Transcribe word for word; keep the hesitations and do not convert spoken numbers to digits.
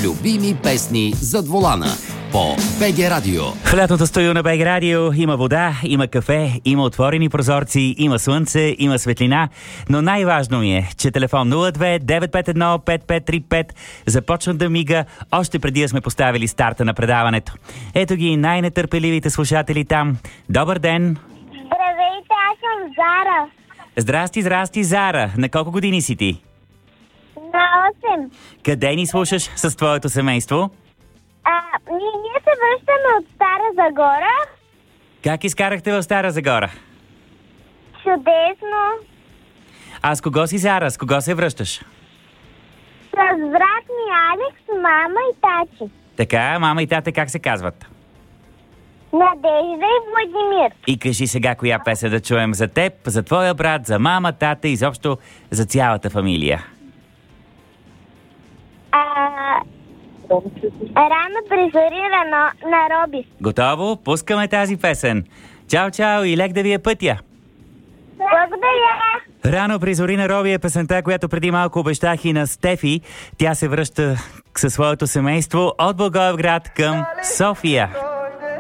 Любими песни зад волана по БГ Радио. В лятното студио на БГ Радио има вода, има кафе, има отворени прозорци, има слънце, има светлина, но най-важно ми е, че телефон нула две девет пет едно пет пет три пет започна да мига още преди да сме поставили старта на предаването. Ето ги най-нетърпеливите слушатели там. Добър ден! Здравейте, аз съм Зара. Здрасти, здрасти, Зара. На колко години си ти? На осем. Къде ни слушаш с твоето семейство? А, ние, ние се връщаме от Стара Загора. Как изкарахте в Стара Загора? Чудесно. А с кого си, Зара? С кого се връщаш? С брат ми Алекс, мама и тачи. Така, мама и тата как се казват? Надежда и Владимир. И кажи сега коя песен да чуем за теб, за твоя брат, за мама, тата и изобщо за цялата фамилия. А, рано призори рано на Роби. Готово? Пускаме тази песен. Чао, чао и лек да ви е пътя. Благодаря. Рано при зори на Роби е песента, която преди малко обещах и на Стефи. Тя се връща със своето семейство от Благоевград към София.